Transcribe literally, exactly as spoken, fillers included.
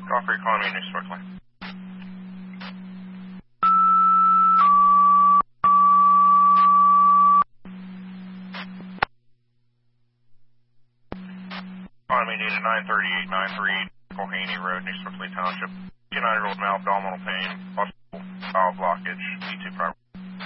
Copy economy, New Swiftly. Economy needed nine thirty-eight, nine thirty-eight, Cohaney Road, New Swiftly Township. United Road, abdominal pain, possible bowel blockage, E two primary.